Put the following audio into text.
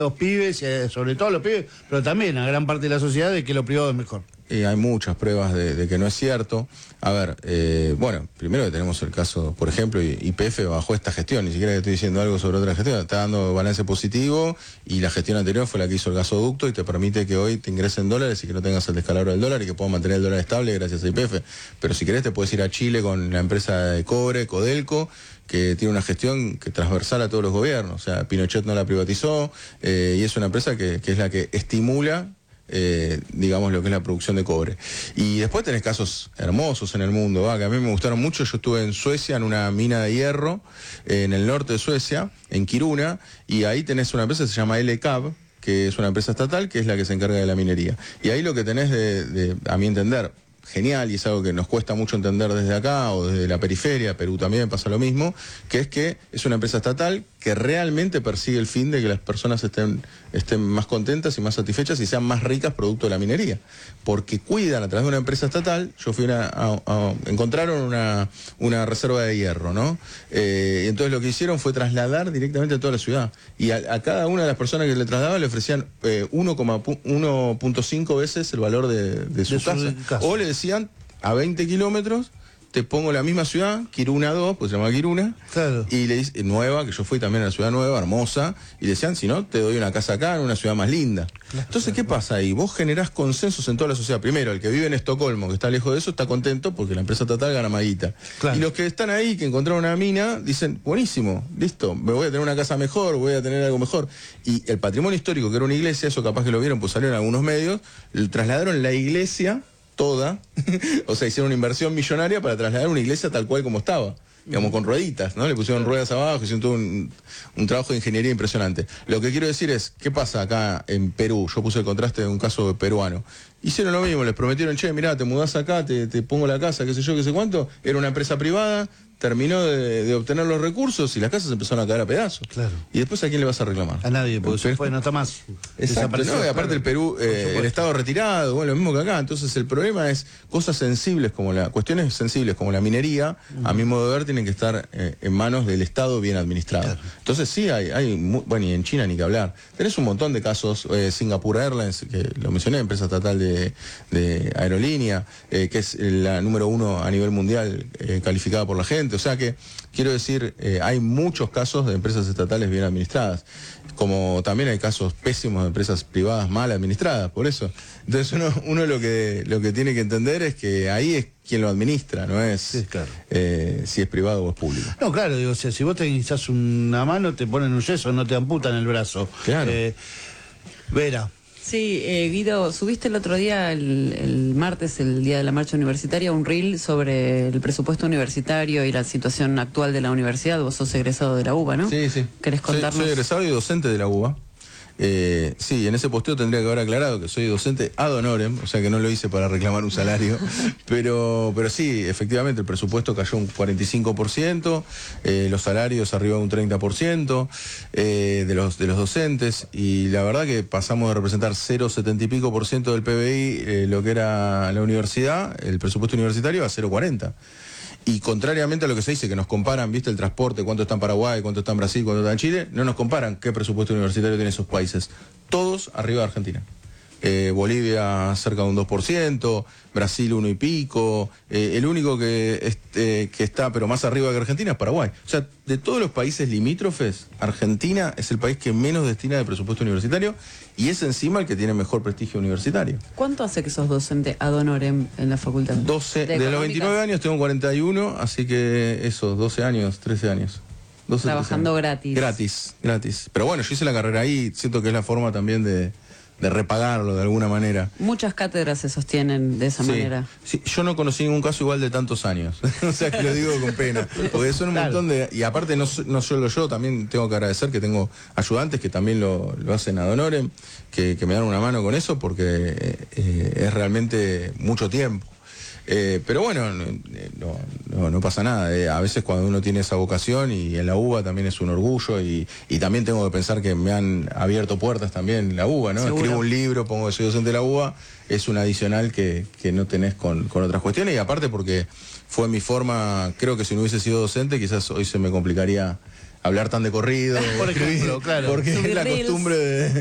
los pibes, sobre todo los pibes, pero también a gran parte de la sociedad, de que lo privado es mejor. Hay muchas pruebas de que no es cierto. A ver, bueno, primero que tenemos el caso, por ejemplo, YPF bajó esta gestión, ni siquiera estoy diciendo algo sobre otra gestión, está dando balance positivo y la gestión anterior fue la que hizo el gasoducto y te permite que hoy te ingresen dólares y que no tengas el descalabro del dólar y que puedas mantener el dólar estable gracias a YPF. Pero si querés te puedes ir a Chile con la empresa de cobre, Codelco, que tiene una gestión que transversal a todos los gobiernos. O sea, Pinochet no la privatizó y es una empresa que es la que estimula digamos lo que es la producción de cobre. Y después tenés casos hermosos en el mundo, que a mí me gustaron mucho. Yo estuve en Suecia en una mina de hierro en el norte de Suecia, en Kiruna, y ahí tenés una empresa que se llama LKAB, que es una empresa estatal que es la que se encarga de la minería. Y ahí lo que tenés a mi entender, genial, y es algo que nos cuesta mucho entender desde acá o desde la periferia, Perú también pasa lo mismo, que es una empresa estatal que realmente persigue el fin de que las personas estén más contentas y más satisfechas y sean más ricas producto de la minería, porque cuidan a través de una empresa estatal. Yo fui encontraron una reserva de hierro, ¿no? Y entonces lo que hicieron fue trasladar directamente a toda la ciudad, y a cada una de las personas que le trasladaban le ofrecían 1.5 veces el valor de su casa, o le decían a 20 kilómetros te pongo la misma ciudad, Kiruna 2, pues se llama Kiruna, claro. Y le dice, nueva, que yo fui también a la ciudad nueva, hermosa, y le decían, si no, te doy una casa acá, en una ciudad más linda. Claro. Entonces, ¿qué pasa ahí? Vos generás consensos en toda la sociedad. Primero, el que vive en Estocolmo, que está lejos de eso, está contento porque la empresa estatal gana maguita. Claro. Y los que están ahí, que encontraron una mina, dicen, buenísimo, listo, me voy a tener una casa mejor, voy a tener algo mejor. Y el patrimonio histórico, que era una iglesia, eso capaz que lo vieron, pues salió en algunos medios, trasladaron la iglesia toda, o sea, hicieron una inversión millonaria para trasladar una iglesia tal cual como estaba, digamos, con rueditas, ¿no? Le pusieron ruedas abajo, hicieron todo un trabajo de ingeniería impresionante. Lo que quiero decir es, ¿qué pasa acá en Perú? Yo puse el contraste de un caso peruano. Hicieron lo mismo, les prometieron, che, mirá, te mudás acá, te pongo la casa, qué sé yo, qué sé cuánto. Era una empresa privada, terminó de obtener los recursos y las casas empezaron a caer a pedazos. Claro. ¿Y después a quién le vas a reclamar? A nadie, porque eso fue, no está más. Exacto, ¿no? Y aparte el Perú, el Estado retirado, bueno, lo mismo que acá. Entonces el problema es cuestiones sensibles como la minería, a mi modo de ver, tienen que estar en manos del Estado bien administrado. Claro. Entonces sí bueno, y en China ni que hablar. Tenés un montón de casos, Singapore Airlines, que lo mencioné, empresa estatal de aerolínea, que es la número 1 a nivel mundial calificada por la gente. O sea que, quiero decir, hay muchos casos de empresas estatales bien administradas, como también hay casos pésimos de empresas privadas mal administradas, por eso. Entonces uno lo que tiene que entender es que ahí es quien lo administra, no es sí, claro. Si es privado o es público. No, claro, digo, o sea, si vos te guisás una mano, te ponen un yeso, no te amputan el brazo. Claro. Vera. Sí, Guido, subiste el otro día, el martes, el día de la marcha universitaria, un reel sobre el presupuesto universitario y la situación actual de la universidad. Vos sos egresado de la UBA, ¿no? Sí, sí. ¿Querés contarnos? Soy egresado y docente de la UBA. Sí, en ese posteo tendría que haber aclarado que soy docente ad honorem, o sea que no lo hice para reclamar un salario, pero sí, efectivamente el presupuesto cayó un 45%, los salarios arriba de un 30% de los docentes, y la verdad que pasamos de representar 0,70 y pico por ciento del PBI, lo que era la universidad, el presupuesto universitario, a 0,40%. Y contrariamente a lo que se dice, que nos comparan, viste, el transporte, cuánto está en Paraguay, cuánto está en Brasil, cuánto está en Chile, no nos comparan qué presupuesto universitario tienen esos países. Todos arriba de Argentina. Bolivia cerca de un 2%, Brasil 1 y pico, el único que está pero más arriba que Argentina es Paraguay. O sea, de todos los países limítrofes, Argentina es el país que menos destina de presupuesto universitario y es encima el que tiene mejor prestigio universitario. ¿Cuánto hace que sos docente ad honorem en la facultad? 12, de los 29 años tengo 41, así que esos 12 años, 13 años. 12, trabajando 13 años. gratis. Gratis. Pero bueno, yo hice la carrera ahí, siento que es la forma también de repagarlo de alguna manera. Muchas cátedras se sostienen de esa manera. Sí, yo no conocí ningún caso igual de tantos años. O sea que lo digo con pena. Porque son un montón de... Y aparte no solo yo, también tengo que agradecer que tengo ayudantes que también lo hacen ad honorem, que me dan una mano con eso, porque es realmente mucho tiempo. Pero bueno, no pasa nada. A veces cuando uno tiene esa vocación, y en la UBA también es un orgullo, y también tengo que pensar que me han abierto puertas también en la UBA, ¿no? ¿Seguro? Escribo un libro, pongo que soy docente de la UBA, es un adicional que no tenés con otras cuestiones, y aparte porque fue mi forma, creo que si no hubiese sido docente quizás hoy se me complicaría hablar tan de corrido, Por ejemplo, claro. porque es Subir la reels. costumbre de